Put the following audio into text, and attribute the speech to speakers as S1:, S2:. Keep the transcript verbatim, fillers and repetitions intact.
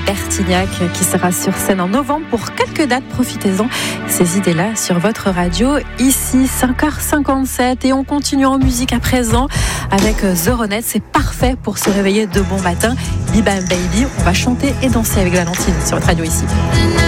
S1: Bertignac qui sera sur scène en novembre pour quelques dates. Profitez-en. Ces idées-là sur votre radio. Ici, cinq heures cinquante-sept et on continue en musique à présent avec The Ronettes. C'est parfait pour se réveiller de bon matin. Bim Bam Baby. On va chanter et danser avec Valentine sur votre radio ici.